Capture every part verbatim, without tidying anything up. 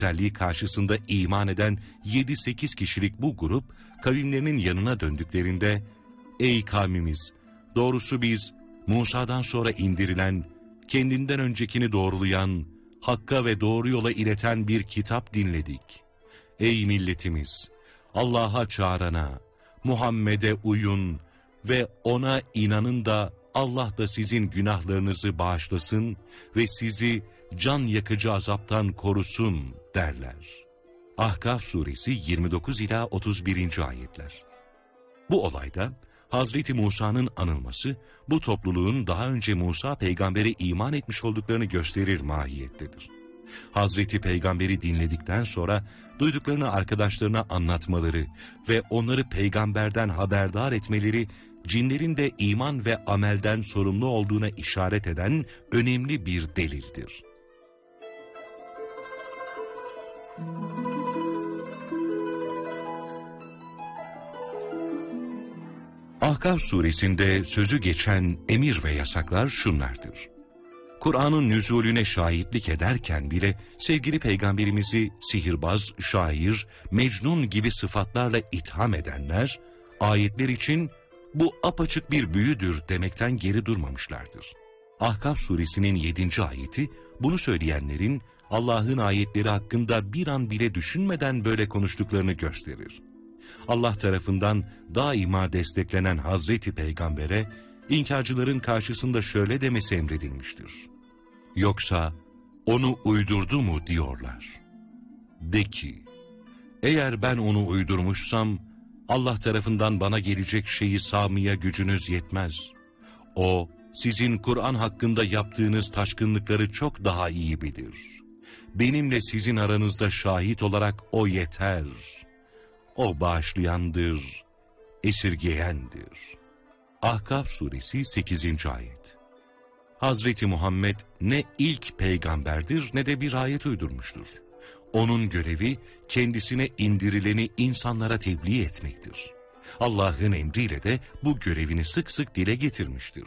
rehberliği karşısında iman eden yedi sekiz kişilik bu grup kavimlerinin yanına döndüklerinde "Ey kavmimiz, doğrusu biz Musa'dan sonra indirilen, kendinden öncekini doğrulayan, hakka ve doğru yola ileten bir kitap dinledik. Ey milletimiz, Allah'a çağırana, Muhammed'e uyun ve ona inanın da Allah da sizin günahlarınızı bağışlasın ve sizi can yakıcı azaptan korusun" derler. Ahkaf suresi yirmi dokuz ila otuz birinci ayetler. Bu olayda Hazreti Musa'nın anılması, bu topluluğun daha önce Musa peygambere iman etmiş olduklarını gösterir mahiyettedir. Hazreti Peygamberi dinledikten sonra duyduklarını arkadaşlarına anlatmaları ve onları peygamberden haberdar etmeleri, cinlerin de iman ve amelden sorumlu olduğuna işaret eden önemli bir delildir. Ahkaf suresinde sözü geçen emir ve yasaklar şunlardır. Kur'an'ın nüzulüne şahitlik ederken bile sevgili peygamberimizi sihirbaz, şair, mecnun gibi sıfatlarla itham edenler, ayetler için bu apaçık bir büyüdür demekten geri durmamışlardır. Ahkaf suresinin yedinci ayeti bunu söyleyenlerin Allah'ın ayetleri hakkında bir an bile düşünmeden böyle konuştuklarını gösterir. Allah tarafından daima desteklenen Hazreti Peygamber'e inkarcıların karşısında şöyle demesi emredilmiştir. Yoksa onu uydurdu mu diyorlar. De ki, eğer ben onu uydurmuşsam Allah tarafından bana gelecek şeyi sağmaya gücünüz yetmez. O sizin Kur'an hakkında yaptığınız taşkınlıkları çok daha iyi bilir. Benimle sizin aranızda şahit olarak o yeter. O bağışlayandır, esirgeyendir. Ahkaf suresi sekizinci ayet. Hazreti Muhammed ne ilk peygamberdir ne de bir ayet uydurmuştur. Onun görevi kendisine indirileni insanlara tebliğ etmektir. Allah'ın emriyle de bu görevini sık sık dile getirmiştir.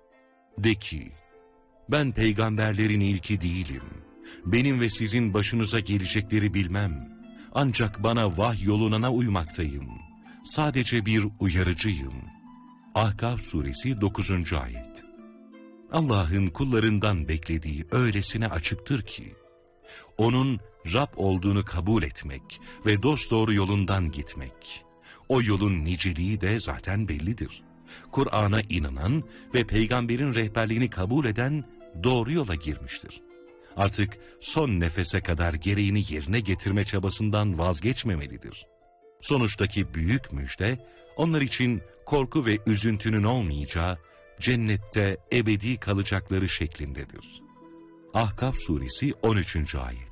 De ki, ben peygamberlerin ilki değilim. Benim ve sizin başınıza gelecekleri bilmem. Ancak bana vahyolunana uymaktayım. Sadece bir uyarıcıyım. Ahkaf suresi dokuzuncu ayet. Allah'ın kullarından beklediği öylesine açıktır ki, onun Rab olduğunu kabul etmek ve dosdoğru yolundan gitmek. O yolun niceliği de zaten bellidir. Kur'an'a inanan ve peygamberin rehberliğini kabul eden doğru yola girmiştir. Artık son nefese kadar gereğini yerine getirme çabasından vazgeçmemelidir. Sonuçtaki büyük müjde, onlar için korku ve üzüntünün olmayacağı, cennette ebedi kalacakları şeklindedir. Ahkaf suresi on üçüncü ayet.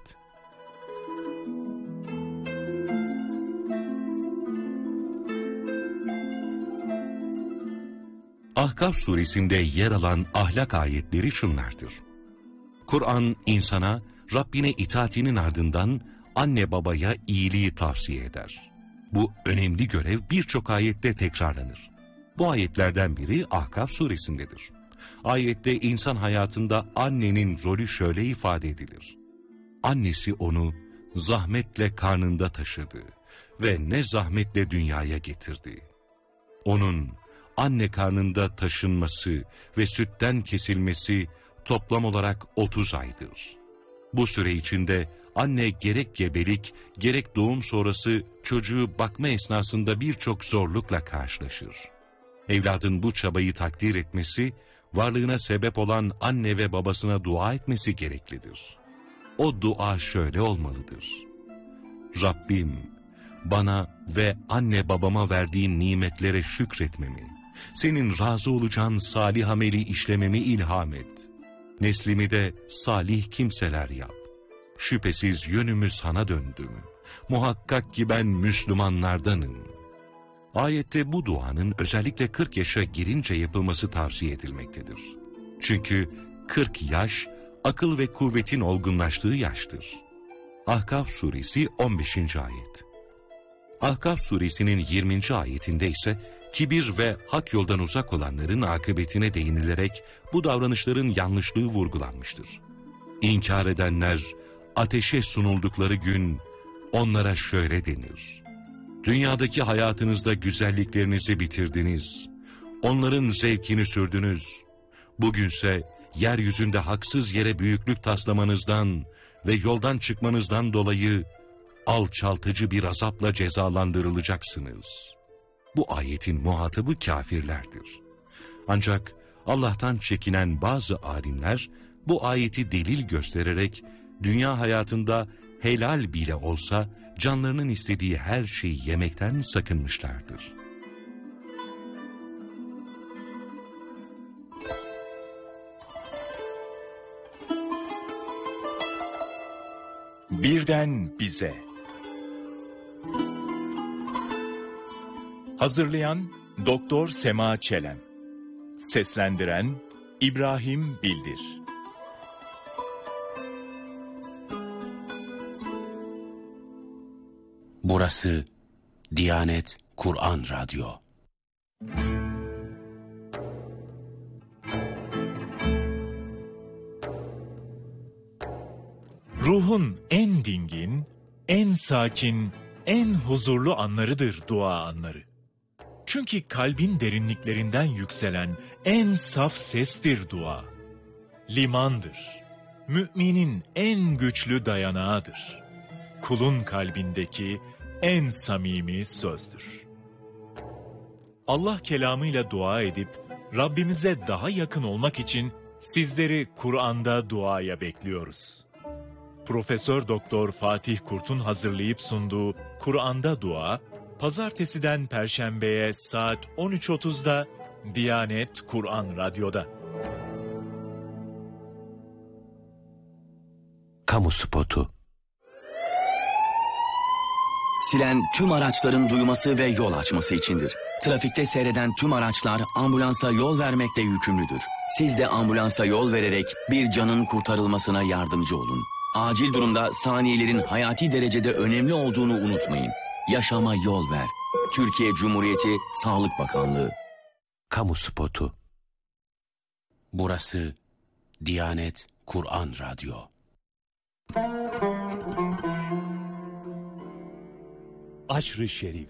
Ahkaf suresinde yer alan ahlak ayetleri şunlardır. Kur'an insana Rabbine itaatinin ardından anne babaya iyiliği tavsiye eder. Bu önemli görev birçok ayette tekrarlanır. Bu ayetlerden biri Ahkaf suresindedir. Ayette insan hayatında annenin rolü şöyle ifade edilir. Annesi onu zahmetle karnında taşıdı ve ne zahmetle dünyaya getirdi. Onun anne karnında taşınması ve sütten kesilmesi toplam olarak otuz aydır. Bu süre içinde anne gerek gebelik, gerek doğum sonrası çocuğu bakma esnasında birçok zorlukla karşılaşır. Evladın bu çabayı takdir etmesi, varlığına sebep olan anne ve babasına dua etmesi gereklidir. O dua şöyle olmalıdır. Rabbim, bana ve anne babama verdiğin nimetlere şükretmemi, senin razı olacağın salih ameli işlememi ilham et. Neslimi de salih kimseler yap. Şüphesiz yönümü sana döndüm. Muhakkak ki ben Müslümanlardanım. Ayette bu duanın özellikle kırk yaşa girince yapılması tavsiye edilmektedir. Çünkü kırk yaş, akıl ve kuvvetin olgunlaştığı yaştır. Ahkaf suresi on beşinci ayet. Ahkaf suresinin yirminci ayetinde ise kibir ve hak yoldan uzak olanların akıbetine değinilerek bu davranışların yanlışlığı vurgulanmıştır. İnkar edenler ateşe sunuldukları gün onlara şöyle denir: dünyadaki hayatınızda güzelliklerinizi bitirdiniz, onların zevkini sürdünüz. Bugünse yeryüzünde haksız yere büyüklük taslamanızdan ve yoldan çıkmanızdan dolayı alçaltıcı bir azapla cezalandırılacaksınız. Bu ayetin muhatabı kafirlerdir. Ancak Allah'tan çekinen bazı alimler bu ayeti delil göstererek dünya hayatında helal bile olsa canlarının istediği her şeyi yemekten sakınmışlardır. Birden bize. Hazırlayan Doktor Sema Çelen. Seslendiren İbrahim Bildir. Burası Diyanet Kur'an Radyo. Ruhun en dingin, en sakin, en huzurlu anlarıdır dua anları. Çünkü kalbin derinliklerinden yükselen en saf sestir dua. Limandır. Müminin en güçlü dayanağıdır. Kulun kalbindeki en samimi sözdür. Allah kelamıyla dua edip Rabbimize daha yakın olmak için sizleri Kur'an'da duaya bekliyoruz. Profesör Doktor Fatih Kurt'un hazırlayıp sunduğu Kur'an'da Dua, Pazartesiden Perşembe'ye saat on üç otuzda Diyanet Kur'an Radyo'da. Kamu spotu. Siren tüm araçların duyması ve yol açması içindir. Trafikte seyreden tüm araçlar ambulansa yol vermekle yükümlüdür. Siz de ambulansa yol vererek bir canın kurtarılmasına yardımcı olun. Acil durumda saniyelerin hayati derecede önemli olduğunu unutmayın. Yaşama yol ver. Türkiye Cumhuriyeti Sağlık Bakanlığı. Kamu spotu. Burası Diyanet Kur'an Radyo. Aşr-ı Şerif.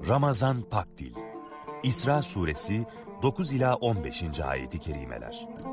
Ramazan Pakdil. İsra suresi dokuz ila on beşinci ayeti kerimeler.